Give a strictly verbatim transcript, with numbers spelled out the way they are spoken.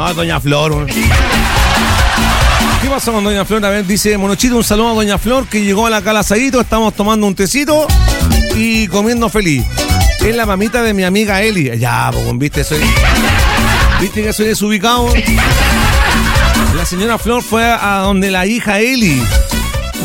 No, doña Flor. ¿Qué pasó con doña Flor? A ver, dice Monochito, un saludo a doña Flor que llegó a la calasadito, estamos tomando un tecito y comiendo feliz. Es la mamita de mi amiga Eli. Ya, pues, viste, soy... ¿Viste que soy desubicado? La señora Flor fue a donde la hija Eli